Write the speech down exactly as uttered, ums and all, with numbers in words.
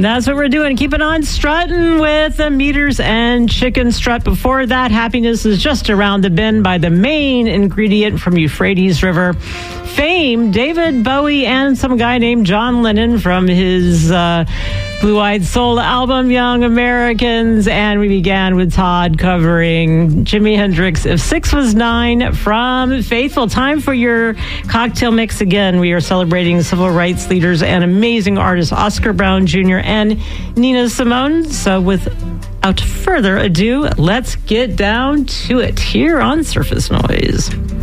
That's what we're doing. Keeping on strutting with the Meters and Chicken Strut. Before that, Happiness is just around the bend by the main ingredient from Euphrates River. Fame, David Bowie and some guy named John Lennon from his uh, Blue-Eyed Soul album, Young Americans. And we began with Todd covering Jimi Hendrix, If Six Was Nine from Faithful. Time for your cocktail mix again. We are celebrating civil rights leaders and amazing artists Oscar Brown Junior and Nina Simone. So without further ado, let's get down to it here on Surface Noise.